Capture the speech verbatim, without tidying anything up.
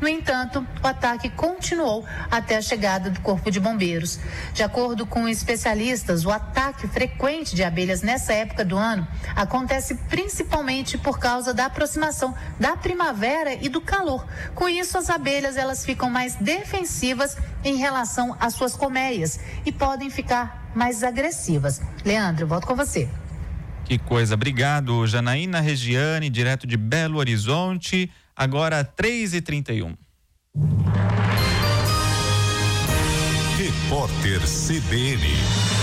entanto, o ataque continuou até a chegada do Corpo de Bombeiros. De acordo com especialistas, o ataque frequente de abelhas nessa época do ano acontece principalmente por causa da aproximação da primavera e do calor. Com isso, as abelhas elas ficam mais defensivas em relação às suas colmeias e podem ficar mais agressivas. Leandro, volto com você. Que coisa, obrigado, Janaína Regiane, direto de Belo Horizonte, agora três e trinta e um. Repórter C B N.